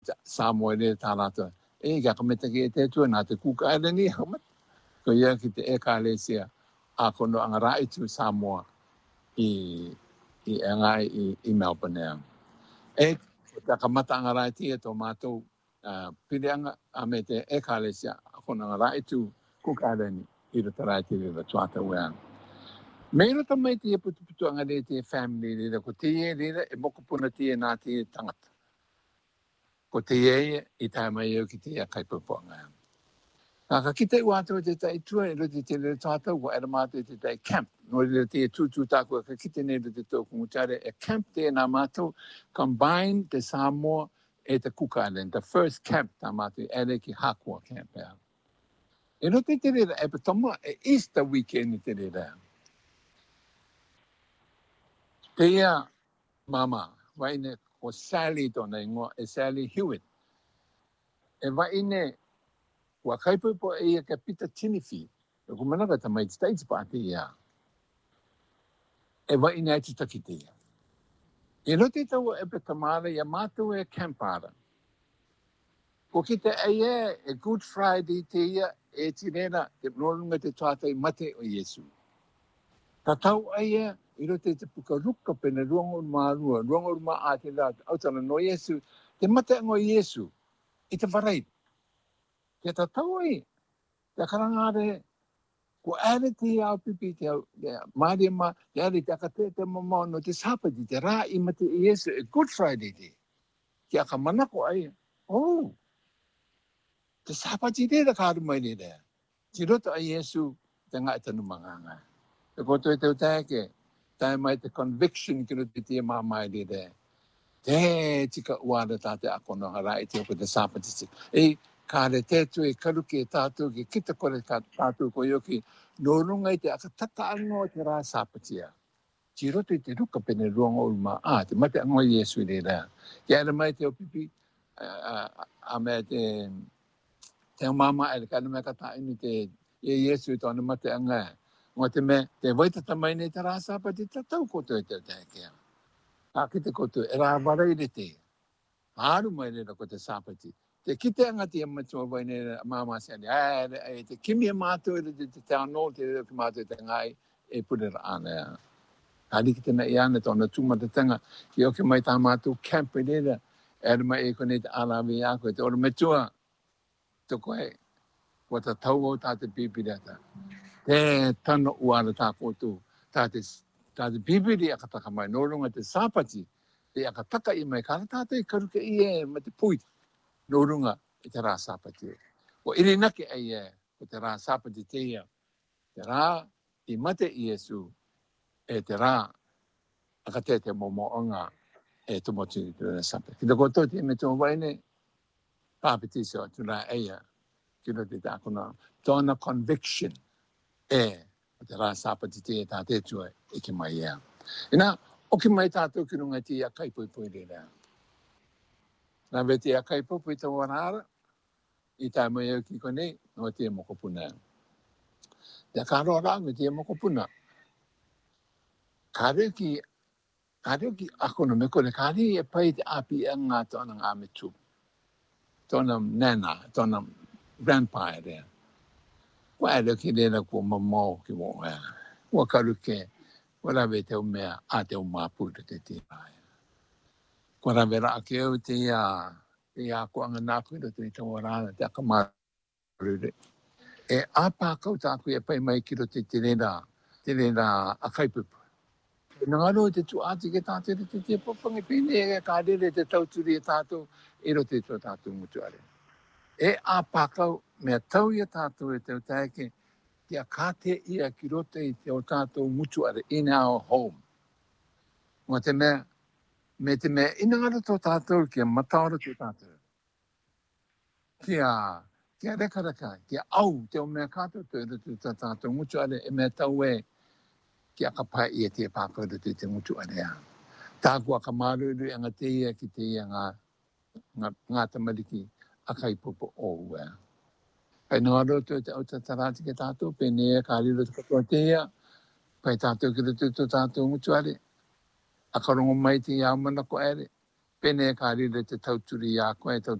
Samoa le tālata. Ka kameta ki te tua nā te Cook Island ni hamat. Ko ia ki te Ekalesia a kono angara i tu Samoa i engai i Melbourne. Ko te kamata angara i tia tō mātou pireanga a me te Ekalesia a kono angara i tu Cook Island i ratarai te rira tuata weang. Meira ta mai te putu angare te family rira ko te rira e moko puna te nā te tangata. Ko te i tae mai au ki te kaipaponga. Ka kita wātua te tai tua e roti te rere tātou ko era mātou te tai camp. No rere te tūtū tākua ka kita ne rere tōku ngutare e camp te nā mātou combine te Samoa e te Cook Island. The first camp tā mātou ere ki Hakua camp ea. E roti te rere e patoma e Easter weekend te rere. Te ia mama waine o Sally tōna ingoa, e Sally Hewitt. E waine, wa kaipupo e ia ka pita tinifi, e kumanaka tamai te taiti pāti ia. E waine ai te takite ia. E roti tau e pe tamara, ia mātou e campara. Ko kita e Good Friday te ia, e tirena, te norunga te tātai mate o Yesu. Ta tau ai i rote te pukaruka pene ruangor ma a te rāt, autana no Yesu, te mate ngo Yesu, i te wharai. Te ta tau ai, te karangare, ko ere te au pipi, te marima, te ere te akate te mamau, no te sapati, te rā i mate i Yesu, e Good Friday te. Te aka manako ai, te sapati te da kāru mai ni rea. Ti roto ai Yesu, te ngā tanu manganga. Te koto e tau tāke, tai mai te conviction ki rote te mamai ni rea. Te tika uara tāte akono harai te oko te sapati. Kāre tētu e karuki e tātou ki kita kore tātou ko yoki no runga i te akataka ango te rā sāpatia. Ti roto i te ruka pene ruanga urma te mate ango Yesu i rea. Ki ara mai te opipi a mea te mama e kāna mea kata inu te Yesu i tōna mate anga. Ngā te mea te waitata mai nei te rā sāpati tatau koto e te kia. Ka kita koto e rā warai re te. Haru mai re ko te sāpati. Te kite anga te amatua vai nei mama seani. Te kimi e mātou e te anō te reo ki mātou te ngai e purera ana. Hadi ki tena i ana tōna tūmatatanga ki oke mai tā mātou camp e rera. Ere mai e kone te alawi a koe te ora metua. Te koe, ko ta tau o tā te pipirata. Te tano uara tā koutou. Tā te pipiri akataka mai norunga te sāpati. Te akataka i mai kara tātou i karuka i e ma te puiti. No runga i te rā sāpati. Ko iri nake ai ko te rā sāpati te ia. Te rā i mate i Yesu e te rā akate te momoonga e tumotu i te rā sāpati. Ki te koto te me tō waine pāpiti so tu rā eia ki no te tākona. Tōna conviction e te rā sāpati te tā te tua e ki mai ia. Ina, o ki mai tātou ki runga te ia kaipoi re rā. Nā vete a kaipopo i te warara, i tā mai au ki konei, no te mokopuna. Te kāro rāngu te mokopuna. Kāreu ki akono me kore, kāreu e pai te api e ngā tōna ngā metu. Tōna nana, tōna grandpa e rea. Wa ere ki rera kua mamau ki mo ea. Wa karu ke, wara ve te umea a te umapura te te pai. Ko ra vera ake au te ia ko anga nāku ira te tawarana te akamarure. E apa kau tāku e pai mai kiro te rera a kaipupu. E ngaro te tu ati ke tātere te popangi pene e ka rere te tauturi e tātou iro te tō tātou mutu are. E apa kau mea tau ia tātou e te utaike te a kāte ia kiro te o tātou mutu are in our home. Ngā te mea me te mea inangara tō tātou kia mataora tō tātou. Kia rekaraka, kia au te o mea kātou tō tātou mutu are e mea tau e kia kapai i e te pākora te mutu are a. Tā kua ka maruru e ngā te ia ki te ia ngā tamariki a kaipopo o ua. Pai nā roto te au tatarati ke tātou, pene e kā riro te katoa te ia, pai tātou ki roto tō tātou mutu are. A karongo mai te iau mana ko ere. pene kari le te tauturi a koe tau